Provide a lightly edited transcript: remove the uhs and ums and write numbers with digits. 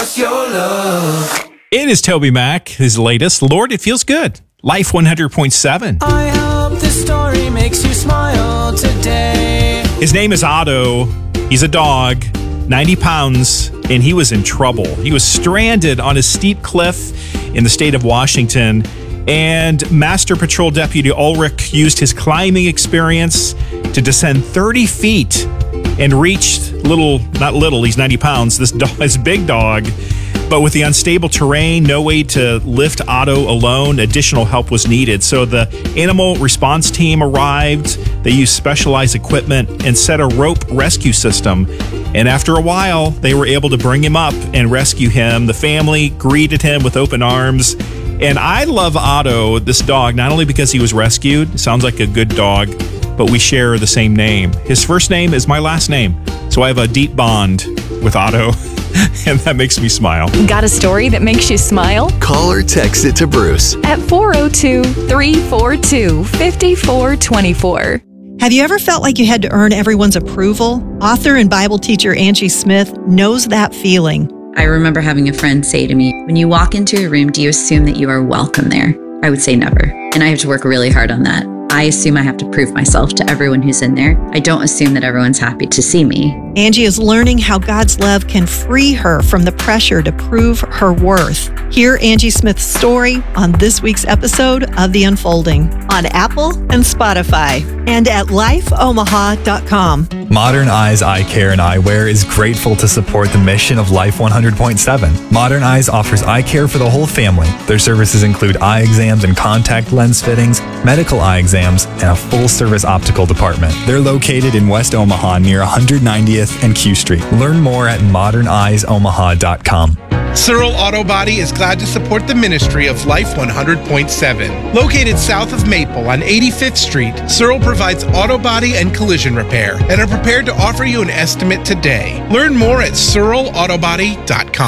us your love. It is Toby Mac, his latest, Lord, It Feels Good. Life 100.7. I hope this story makes you smile today. His name is Otto. He's a dog, 90 pounds, and he was in trouble. He was stranded on a steep cliff in the state of Washington, and Master Patrol Deputy Ulrich used his climbing experience to descend 30 feet and reached he's 90 pounds, this big dog. But with the unstable terrain, no way to lift Otto alone, additional help was needed. So the animal response team arrived. They used specialized equipment and set a rope rescue system. And after a while, they were able to bring him up and rescue him. The family greeted him with open arms. And I love Otto, this dog, not only because he was rescued, sounds like a good dog, but we share the same name. His first name is my last name. So I have a deep bond with Otto. And that makes me smile. Got a story that makes you smile? Call or text it to Bruce at 402-342-5424. Have you ever felt like you had to earn everyone's approval? Author and Bible teacher Angie Smith knows that feeling. I remember having a friend say to me, when you walk into a room, do you assume that you are welcome there? I would say never. And I have to work really hard on that. I assume I have to prove myself to everyone who's in there. I don't assume that everyone's happy to see me. Angie is learning how God's love can free her from the pressure to prove her worth. Hear Angie Smith's story on this week's episode of The Unfolding on Apple and Spotify and at lifeomaha.com. Modern Eyes Eye Care and Eyewear is grateful to support the mission of Life 100.7. Modern Eyes offers eye care for the whole family. Their services include eye exams and contact lens fittings, medical eye exams, and a full-service optical department. They're located in West Omaha near 190th and Q Street. Learn more at moderneyesomaha.com. Searle Auto Body is glad to support the ministry of Life 100.7. Located south of Maple on 85th Street, Searle provides auto body and collision repair and are prepared to offer you an estimate today. Learn more at searleautobody.com.